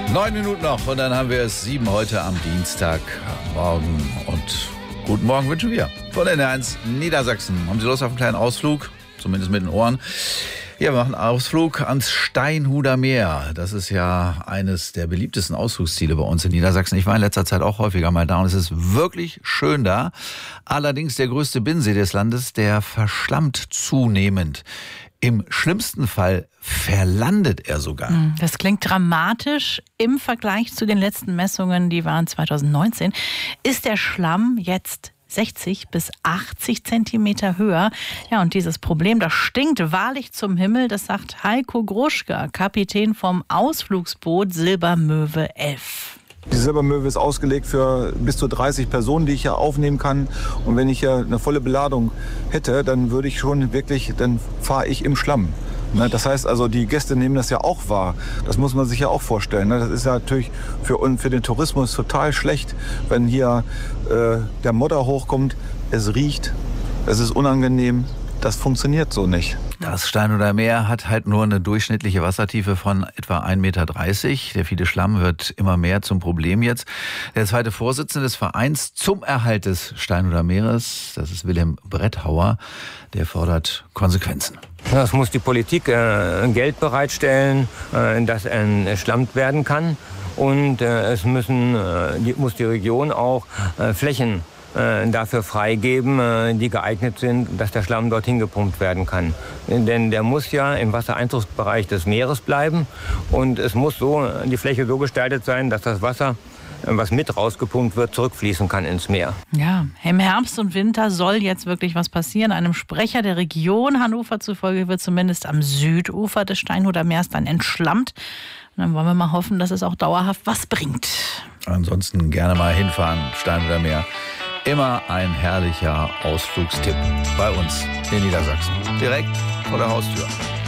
9 Minuten noch und dann haben wir es 7 heute am Dienstagmorgen. Und guten Morgen wünschen wir von NDR1 Niedersachsen. Haben Sie Lust auf einen kleinen Ausflug? Zumindest mit den Ohren. Ja, wir machen einen Ausflug ans Steinhuder Meer. Das ist ja eines der beliebtesten Ausflugsziele bei uns in Niedersachsen. Ich war in letzter Zeit auch häufiger mal da und es ist wirklich schön da. Allerdings der größte Binnensee des Landes, der verschlammt zunehmend. Im schlimmsten Fall verlandet er sogar. Das klingt dramatisch. Im Vergleich zu den letzten Messungen, die waren 2019, ist der Schlamm jetzt 60 bis 80 Zentimeter höher. Ja, und dieses Problem, das stinkt wahrlich zum Himmel, das sagt Heiko Gruschka, Kapitän vom Ausflugsboot Silbermöwe 11. Die Silbermöwe ist ausgelegt für bis zu 30 Personen, die ich hier aufnehmen kann. Und wenn ich hier eine volle Beladung hätte, dann fahre ich im Schlamm. Das heißt also, die Gäste nehmen das ja auch wahr. Das muss man sich ja auch vorstellen. Das ist ja natürlich für den Tourismus total schlecht, wenn hier der Modder hochkommt. Es riecht, es ist unangenehm. Das funktioniert so nicht. Das Steinhuder Meer hat halt nur eine durchschnittliche Wassertiefe von etwa 1,30 Meter. Der viele Schlamm wird immer mehr zum Problem jetzt. Der zweite Vorsitzende des Vereins zum Erhalt des Steinhuder Meeres, das ist Wilhelm Bretthauer, der fordert Konsequenzen. Es muss die Politik Geld bereitstellen, das entschlammt werden kann. Und es muss die Region auch Flächen dafür freigeben, die geeignet sind, dass der Schlamm dorthin gepumpt werden kann. Denn der muss ja im Wassereinzugsbereich des Meeres bleiben und es muss die Fläche so gestaltet sein, dass das Wasser, was mit rausgepumpt wird, zurückfließen kann ins Meer. Ja, im Herbst und Winter soll jetzt wirklich was passieren. Einem Sprecher der Region Hannover zufolge wird zumindest am Südufer des Steinhuder Meers dann entschlammt. Und dann wollen wir mal hoffen, dass es auch dauerhaft was bringt. Ansonsten gerne mal hinfahren, Steinhuder Meer. Immer ein herrlicher Ausflugstipp bei uns in Niedersachsen. Direkt vor der Haustür.